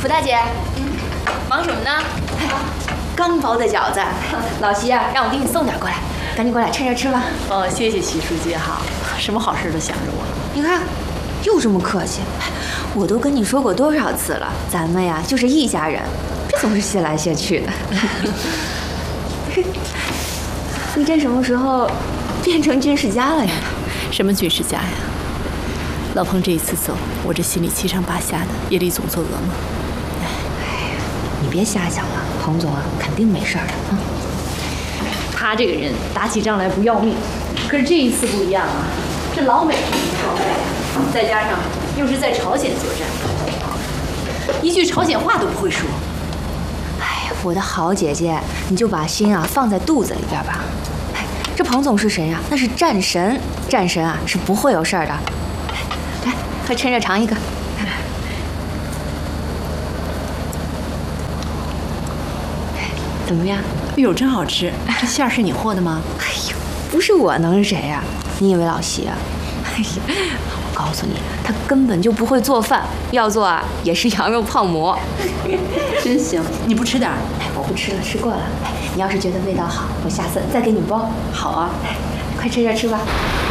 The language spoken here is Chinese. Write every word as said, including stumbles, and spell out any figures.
福大姐，嗯，忙什么呢？哎，刚包的饺子，老席啊，让我给你送点过来，赶紧过来趁热吃吧。 哦，谢谢徐书记哈，什么好事都想着我。 你看，又这么客气，我都跟你说过多少次了，咱们呀就是一家人，别总是谢来谢去的。你这什么时候变成军事家了呀？ 什么军事家呀？老彭这一次走，我这心里七上八下的，夜里总做噩梦。 哎呀，你别瞎想了，彭总啊，肯定没事的啊。 他这个人打起仗来不要命，可是这一次不一样啊，这老美是一个状态，再加上又是在朝鲜作战，一句朝鲜话都不会说。 哎呀，我的好姐姐，你就把心啊放在肚子里边吧。哎，这彭总是谁呀？那是战神，战神啊是不会有事儿的。来，快趁热尝一个。怎么样？ 哎呦，真好吃！这馅儿是你和的吗？ 哎呦，不是我能是谁呀？你以为老席啊？哎呀，我告诉你，他根本就不会做饭，要做啊也是羊肉泡馍。 真行，你不吃点儿？ 哎，我不吃了，吃过了。哎，你要是觉得味道好，我下次再给你包。 好啊， 快趁热吃吧。